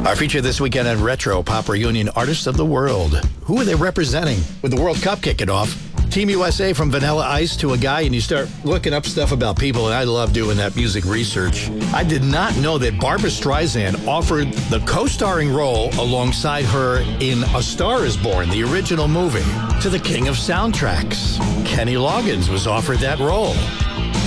Our feature this weekend on Retro Pop Reunion Artists of the World. Who are they representing? With the World Cup kicking off, Team USA from Vanilla Ice to a guy, and you start looking up stuff about people, and I love doing that music research. I did not know that Barbra Streisand offered the co-starring role alongside her in A Star is Born, the original movie, to the king of soundtracks. Kenny Loggins was offered that role.